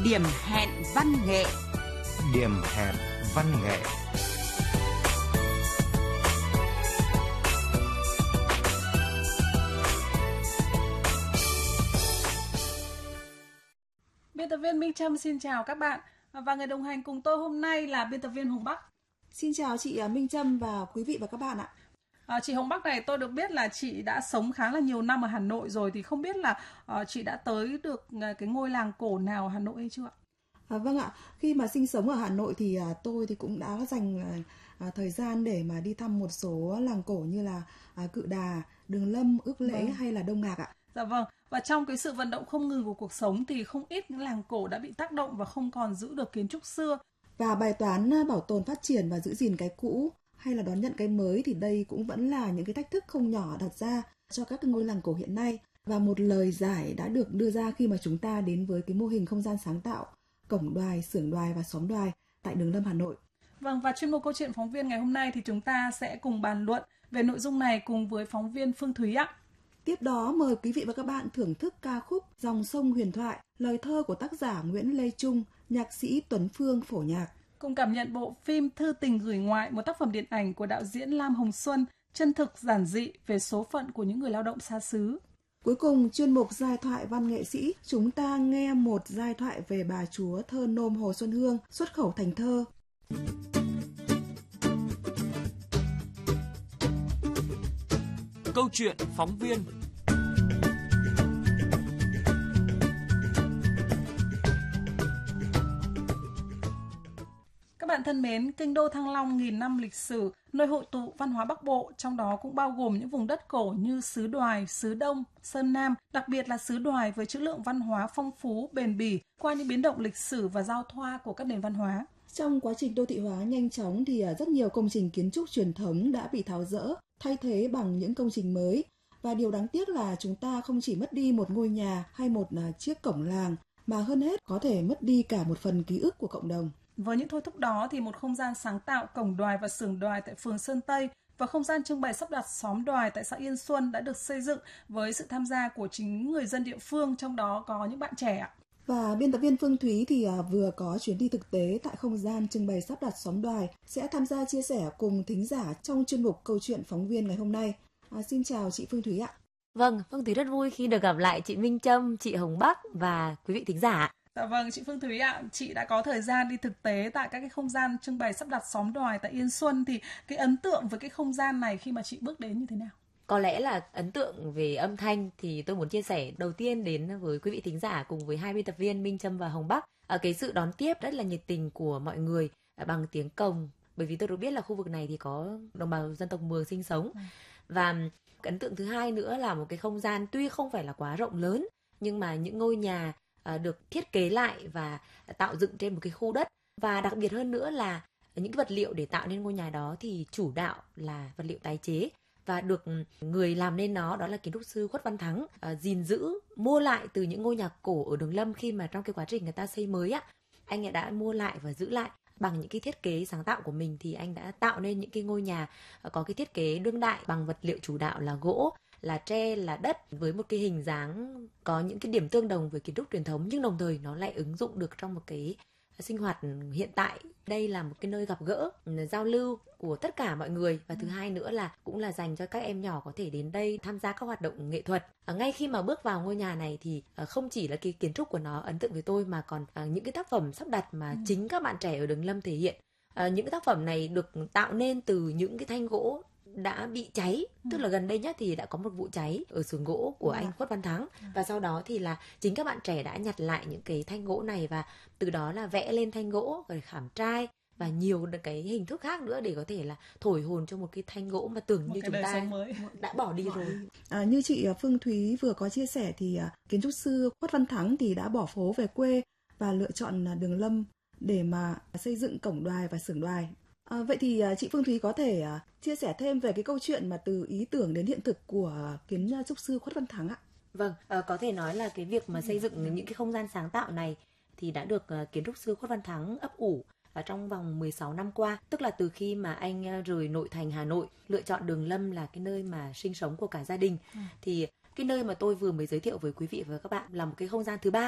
Điểm hẹn văn nghệ. Điểm hẹn văn nghệ. Biên tập viên Minh Trâm xin chào các bạn, và người đồng hành cùng tôi hôm nay là biên tập viên Hồng Bắc. Xin chào chị Minh Trâm và quý vị và các bạn ạ. Chị Hồng Bắc này, tôi được biết là chị đã sống khá là nhiều năm ở Hà Nội rồi, thì không biết là chị đã tới được cái ngôi làng cổ nào ở Hà Nội hay chưa ạ? Vâng ạ, khi mà sinh sống ở Hà Nội thì tôi thì cũng đã dành thời gian để mà đi thăm một số làng cổ như là Cự Đà, Đường Lâm, Ước Lễ hay là Đông Ngạc ạ. Dạ vâng, và trong cái sự vận động không ngừng của cuộc sống thì không ít những làng cổ đã bị tác động và không còn giữ được kiến trúc xưa. Và bài toán bảo tồn, phát triển và giữ gìn cái cũ hay là đón nhận cái mới thì đây cũng vẫn là những cái thách thức không nhỏ đặt ra cho các ngôi làng cổ hiện nay. Và một lời giải đã được đưa ra khi mà chúng ta đến với cái mô hình không gian sáng tạo Cổng Đoài, Xưởng Đoài và Xóm Đoài tại Đường Lâm, Hà Nội. Vâng, và chuyên mục câu chuyện phóng viên ngày hôm nay thì chúng ta sẽ cùng bàn luận về nội dung này cùng với phóng viên Phương Thúy ạ. Tiếp đó mời quý vị và các bạn thưởng thức ca khúc Dòng sông huyền thoại, lời thơ của tác giả Nguyễn Lê Trung, nhạc sĩ Tuấn Phương phổ nhạc. Cùng cảm nhận bộ phim Thư tình gửi ngoại, một tác phẩm điện ảnh của đạo diễn Lam Hồng Xuân, chân thực giản dị về số phận của những người lao động xa xứ. Cuối cùng, chuyên mục giai thoại văn nghệ sĩ, chúng ta nghe một giai thoại về bà chúa thơ nôm Hồ Xuân Hương xuất khẩu thành thơ. Câu chuyện phóng viên. Các bạn thân mến, kinh đô Thăng Long nghìn năm lịch sử, nơi hội tụ văn hóa Bắc Bộ, trong đó cũng bao gồm những vùng đất cổ như xứ Đoài, xứ Đông, Sơn Nam, đặc biệt là xứ Đoài với trữ lượng văn hóa phong phú, bền bỉ qua những biến động lịch sử và giao thoa của các nền văn hóa. Trong quá trình đô thị hóa nhanh chóng thì rất nhiều công trình kiến trúc truyền thống đã bị tháo dỡ, thay thế bằng những công trình mới. Và điều đáng tiếc là chúng ta không chỉ mất đi một ngôi nhà hay một chiếc cổng làng, mà hơn hết có thể mất đi cả một phần ký ức của cộng đồng. Với những thôi thúc đó thì một không gian sáng tạo Cổng Đoài và Xưởng Đoài tại phường Sơn Tây và không gian trưng bày sắp đặt Xóm Đoài tại xã Yên Xuân đã được xây dựng với sự tham gia của chính người dân địa phương, trong đó có những bạn trẻ. Và biên tập viên Phương Thúy thì vừa có chuyến đi thực tế tại không gian trưng bày sắp đặt Xóm Đoài, sẽ tham gia chia sẻ cùng thính giả trong chuyên mục câu chuyện phóng viên ngày hôm nay. Xin chào chị Phương Thúy ạ. Vâng, Phương Thúy rất vui khi được gặp lại chị Minh Trâm, chị Hồng Bắc và quý vị thính giả. Dạ vâng, chị Phương Thúy ạ, chị đã có thời gian đi thực tế tại các cái không gian trưng bày sắp đặt Xóm Đoài tại Yên Xuân, thì cái ấn tượng với cái không gian này khi mà chị bước đến như thế nào? Có lẽ là ấn tượng về âm thanh thì tôi muốn chia sẻ đầu tiên đến với quý vị thính giả cùng với hai biên tập viên Minh Trâm và Hồng Bắc. Cái sự đón tiếp rất là nhiệt tình của mọi người bằng tiếng cồng, bởi vì tôi được biết là khu vực này thì có đồng bào dân tộc Mường sinh sống. Và ấn tượng thứ hai nữa là một cái không gian tuy không phải là quá rộng lớn, nhưng mà những ngôi nhà được thiết kế lại và tạo dựng trên một cái khu đất. Và đặc biệt hơn nữa là những vật liệu để tạo nên ngôi nhà đó thì chủ đạo là vật liệu tái chế, và được người làm nên nó đó là kiến trúc sư Khuất Văn Thắng gìn giữ, mua lại từ những ngôi nhà cổ ở Đường Lâm. Khi mà trong cái quá trình người ta xây mới á, anh ấy đã mua lại và giữ lại bằng những cái thiết kế sáng tạo của mình, thì anh đã tạo nên những cái ngôi nhà có cái thiết kế đương đại bằng vật liệu chủ đạo là gỗ, là tre, là đất, với một cái hình dáng có những cái điểm tương đồng với kiến trúc truyền thống, nhưng đồng thời nó lại ứng dụng được trong một cái sinh hoạt hiện tại. Đây là một cái nơi gặp gỡ, giao lưu của tất cả mọi người, và thứ hai nữa là cũng là dành cho các em nhỏ có thể đến đây tham gia các hoạt động nghệ thuật. Ngay khi mà bước vào ngôi nhà này thì không chỉ là cái kiến trúc của nó ấn tượng với tôi, mà còn những cái tác phẩm sắp đặt mà chính các bạn trẻ ở Đường Lâm thể hiện. Những cái tác phẩm này được tạo nên từ những cái thanh gỗ đã bị cháy, tức là gần đây nhất thì đã có một vụ cháy ở xưởng gỗ của anh Khuất Văn Thắng, và sau đó thì là chính các bạn trẻ đã nhặt lại những cái thanh gỗ này và từ đó là vẽ lên thanh gỗ, rồi khảm trai và nhiều cái hình thức khác nữa để có thể là thổi hồn cho một cái thanh gỗ mà tưởng như chúng ta đã bỏ đi rồi. Như chị Phương Thúy vừa có chia sẻ thì kiến trúc sư Khuất Văn Thắng thì đã bỏ phố về quê và lựa chọn Đường Lâm để mà xây dựng Cổng Đoài và Xưởng Đoài. Vậy thì chị Phương Thúy có thể chia sẻ thêm về cái câu chuyện mà từ ý tưởng đến hiện thực của kiến trúc sư Khuất Văn Thắng ạ? Vâng, có thể nói là cái việc mà xây dựng những cái không gian sáng tạo này thì đã được kiến trúc sư Khuất Văn Thắng ấp ủ trong vòng 16 năm qua, tức là từ khi mà anh rời nội thành Hà Nội, lựa chọn Đường Lâm là cái nơi mà sinh sống của cả gia đình. Thì cái nơi mà tôi vừa mới giới thiệu với quý vị và các bạn là một cái không gian thứ ba.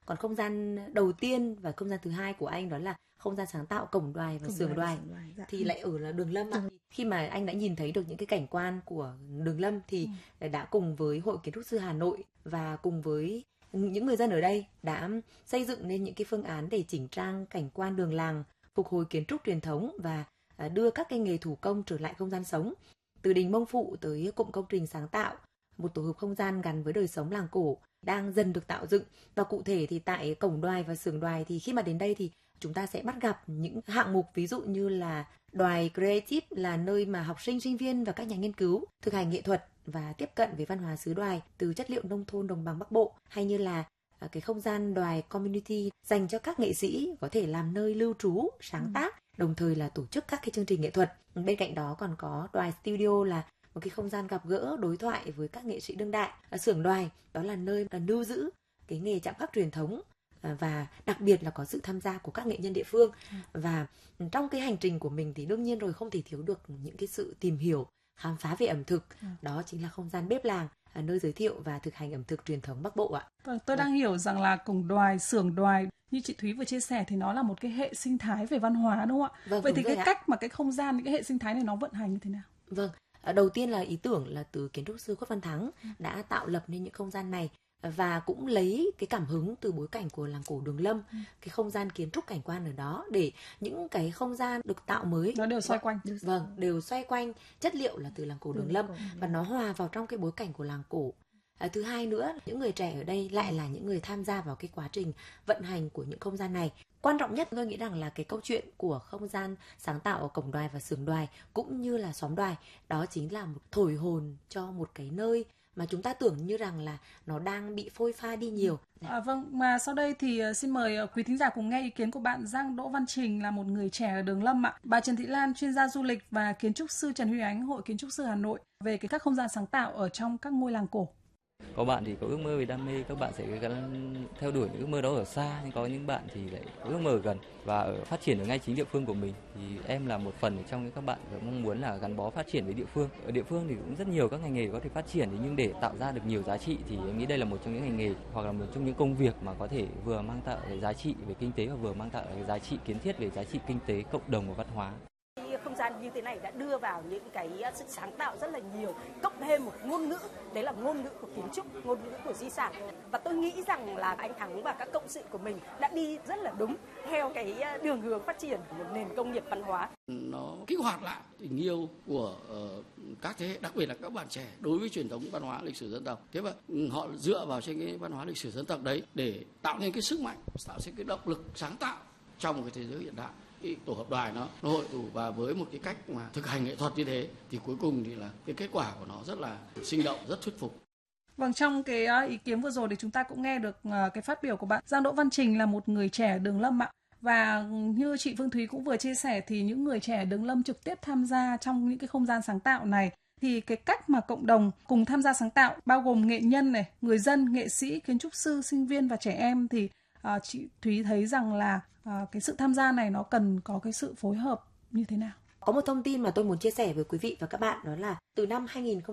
Còn không gian đầu tiên và không gian thứ hai của anh đó là không gian sáng tạo Cổng Đoài và Xưởng Đoài thì lại ở là Đường Lâm ạ. Khi mà anh đã nhìn thấy được những cái cảnh quan của Đường Lâm thì đã cùng với Hội Kiến trúc sư Hà Nội và cùng với những người dân ở đây đã xây dựng nên những cái phương án để chỉnh trang cảnh quan đường làng, phục hồi kiến trúc truyền thống và đưa các cái nghề thủ công trở lại không gian sống. Từ đình Mông Phụ tới cụm công trình sáng tạo, một tổ hợp không gian gắn với đời sống làng cổ đang dần được tạo dựng. Và cụ thể thì tại Cổng Đoài và Xưởng Đoài thì khi mà đến đây thì chúng ta sẽ bắt gặp những hạng mục ví dụ như là Đoài Creative là nơi mà học sinh, sinh viên và các nhà nghiên cứu thực hành nghệ thuật và tiếp cận với văn hóa xứ Đoài từ chất liệu nông thôn đồng bằng Bắc Bộ, hay như là cái không gian Đoài Community dành cho các nghệ sĩ có thể làm nơi lưu trú, sáng tác, đồng thời là tổ chức các cái chương trình nghệ thuật. Bên cạnh đó còn có Đoài Studio là một cái không gian gặp gỡ, đối thoại với các nghệ sĩ đương đại. Xưởng Đoài đó là nơi lưu giữ cái nghề chạm khắc truyền thống và đặc biệt là có sự tham gia của các nghệ nhân địa phương. Và trong cái hành trình của mình thì đương nhiên rồi không thể thiếu được những cái sự tìm hiểu, khám phá về ẩm thực. Đó chính là không gian bếp làng, nơi giới thiệu và thực hành ẩm thực truyền thống Bắc Bộ ạ. Tôi đang hiểu rằng là Cổng Đoài, Xưởng Đoài như chị Thúy vừa chia sẻ thì nó là một cái hệ sinh thái về văn hóa, đúng không ạ? Vậy thì cái cách mà cái không gian, những cái hệ sinh thái này nó vận hành như thế nào? Vâng, đầu tiên là ý tưởng là từ kiến trúc sư Khuất Văn Thắng đã tạo lập nên những không gian này và cũng lấy cái cảm hứng từ bối cảnh của làng cổ Đường Lâm, cái không gian kiến trúc cảnh quan ở đó để những cái không gian được tạo mới nó đều xoay quanh. Vâng, đều xoay quanh chất liệu là từ làng cổ Đường Lâm và nó hòa vào trong cái bối cảnh của làng cổ. Thứ hai nữa, những người trẻ ở đây lại là những người tham gia vào cái quá trình vận hành của những không gian này. Quan trọng nhất tôi nghĩ rằng là cái câu chuyện của không gian sáng tạo ở Cổng Đoài và Xưởng Đoài cũng như là xóm Đoài, đó chính là một thổi hồn cho một cái nơi mà chúng ta tưởng như rằng là nó đang bị phôi pha đi nhiều. Vâng, mà sau đây thì xin mời quý thính giả cùng nghe ý kiến của bạn Giang Đỗ Văn Trình là một người trẻ ở Đường Lâm ạ. Bà Trần Thị Lan, chuyên gia du lịch, và kiến trúc sư Trần Huy Ánh, Hội Kiến trúc sư Hà Nội về các không gian sáng tạo ở trong các ngôi làng cổ. Có bạn thì có ước mơ về đam mê, các bạn sẽ theo đuổi những ước mơ đó ở xa, nhưng có những bạn thì lại có ước mơ ở gần và phát triển ở ngay chính địa phương của mình. Thì em là một phần trong các bạn mong muốn là gắn bó phát triển với địa phương. Ở địa phương thì cũng rất nhiều các ngành nghề có thể phát triển, nhưng để tạo ra được nhiều giá trị thì em nghĩ đây là một trong những ngành nghề hoặc là một trong những công việc mà có thể vừa mang tạo cái giá trị về kinh tế và vừa mang tạo cái giá trị kiến thiết về giá trị kinh tế, cộng đồng và văn hóa. Không gian như thế này đã đưa vào những cái sự sáng tạo rất là nhiều, cộng thêm một ngôn ngữ, đấy là ngôn ngữ của kiến trúc, ngôn ngữ của di sản. Và tôi nghĩ rằng là anh Thắng và các cộng sự của mình đã đi rất là đúng theo cái đường hướng phát triển của một nền công nghiệp văn hóa. Nó kích hoạt lại tình yêu của các thế hệ, đặc biệt là các bạn trẻ đối với truyền thống văn hóa lịch sử dân tộc. Thế và họ dựa vào trên cái văn hóa lịch sử dân tộc đấy để tạo nên cái sức mạnh, tạo nên cái động lực sáng tạo trong một cái thế giới hiện đại. Cái tổ hợp Đoài nó hội tụ và với một cái cách mà thực hành nghệ thuật như thế thì cuối cùng thì là cái kết quả của nó rất là sinh động, rất thuyết phục. Vâng, trong cái ý kiến vừa rồi thì chúng ta cũng nghe được cái phát biểu của bạn Giang Đỗ Văn Trình là một người trẻ Đường Lâm ạ. Và như chị Phương Thúy cũng vừa chia sẻ thì những người trẻ Đường Lâm trực tiếp tham gia trong những cái không gian sáng tạo này thì cái cách mà cộng đồng cùng tham gia sáng tạo bao gồm nghệ nhân này, người dân, nghệ sĩ, kiến trúc sư, sinh viên và trẻ em thì chị Thúy thấy rằng là cái sự tham gia này nó cần có cái sự phối hợp như thế nào? Có một thông tin mà tôi muốn chia sẻ với quý vị và các bạn, đó là từ năm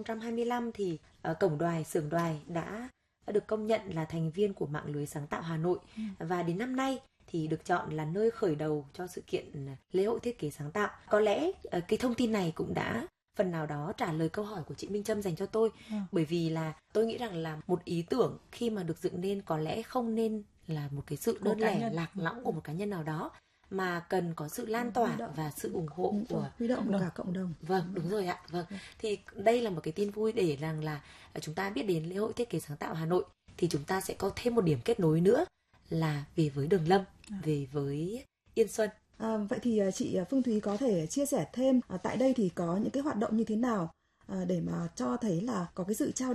2025 thì Cổng Đoài, Xưởng Đoài đã được công nhận là thành viên của mạng lưới sáng tạo Hà Nội. Và đến năm nay thì được chọn là nơi khởi đầu cho sự kiện lễ hội thiết kế sáng tạo. Có lẽ cái thông tin này cũng đã phần nào đó trả lời câu hỏi của chị Minh Trâm dành cho tôi. Bởi vì là tôi nghĩ rằng là một ý tưởng khi mà được dựng nên có lẽ không nên là một cái sự đơn lẻ lạc lõng của một cá nhân nào đó, mà cần có sự lan tỏa và sự ủng hộ của huy động cả cộng đồng. Vâng, đúng rồi ạ. Vâng. Thì đây là một cái tin vui để rằng là chúng ta biết đến lễ hội thiết kế sáng tạo Hà Nội thì chúng ta sẽ có thêm một điểm kết nối nữa là về với Đường Lâm, về với Yên Xuân. Vậy thì chị Phương Thúy có thể chia sẻ thêm tại đây thì có những cái hoạt động như thế nào để mà cho thấy là có cái sự trao